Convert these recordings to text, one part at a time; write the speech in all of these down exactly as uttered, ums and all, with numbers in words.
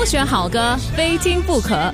选好歌，非听不可。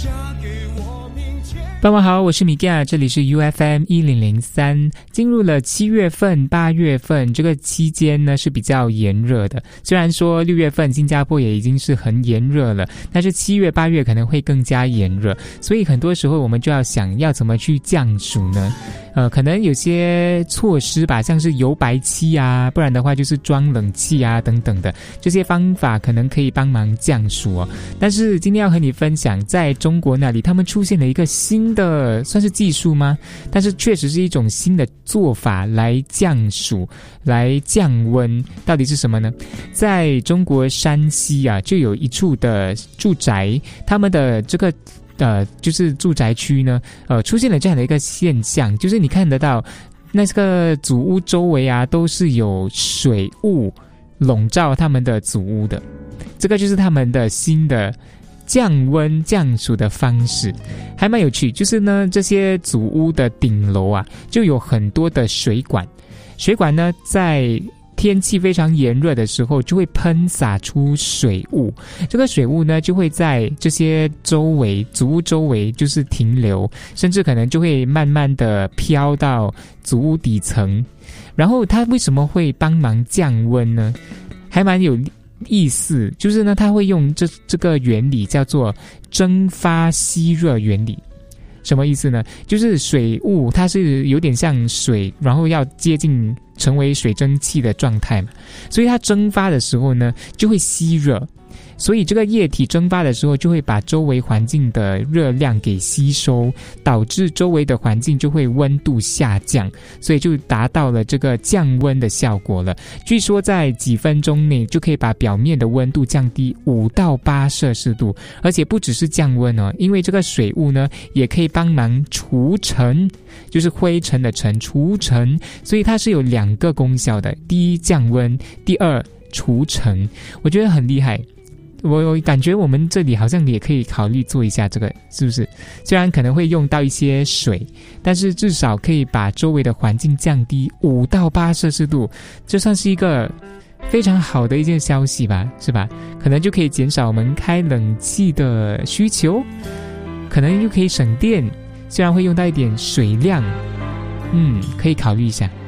傍晚好，我是米盖，这里是 U F M 一零零三。进入了七月份、八月份这个期间呢是比较炎热的。虽然说六月份新加坡也已经是很炎热了，但是七月、八月可能会更加炎热，所以很多时候我们就要想要怎么去降暑呢？呃，可能有些措施吧，像是油白漆啊，不然的话就是装冷气啊等等的，这些方法可能可以帮忙降暑哦。但是今天要和你分享，在中国那里他们出现了一个新的算是技术吗？但是确实是一种新的做法来降暑来降温。到底是什么呢？在中国山西啊，就有一处的住宅，他们的这个呃就是住宅区呢呃出现了这样的一个现象，就是你看得到那个祖屋周围啊都是有水雾笼罩他们的祖屋的。这个就是他们的新的降温降暑的方式，还蛮有趣。就是呢，这些祖屋的顶楼啊，就有很多的水管，水管呢，在天气非常炎热的时候，就会喷洒出水雾。这个水雾呢，就会在这些周围祖屋周围就是停留，甚至可能就会慢慢的飘到祖屋底层。然后它为什么会帮忙降温呢？还蛮有意思，就是呢，它会用这这个原理叫做蒸发吸热原理。什么意思呢？就是水雾它是有点像水，然后要接近成为水蒸气的状态嘛，所以它蒸发的时候呢，就会吸热。所以这个液体蒸发的时候就会把周围环境的热量给吸收，导致周围的环境就会温度下降，所以就达到了这个降温的效果了。据说在几分钟内就可以把表面的温度降低五到八摄氏度，而且不只是降温哦，因为这个水雾呢也可以帮忙除尘，就是灰尘的尘，除尘，所以它是有两个功效的，第一降温，第二除尘。我觉得很厉害。我感觉我们这里好像也可以考虑做一下这个，是不是？虽然可能会用到一些水，但是至少可以把周围的环境降低五到八摄氏度，这算是一个非常好的一件消息吧，是吧？可能就可以减少我们开冷气的需求，可能又可以省电，虽然会用到一点水量，嗯，可以考虑一下。